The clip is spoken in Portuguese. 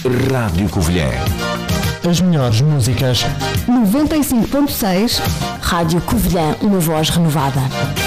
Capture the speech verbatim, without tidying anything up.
Rádio Covilhã. As melhores músicas. noventa e cinco ponto seis. Rádio Covilhã, uma voz renovada.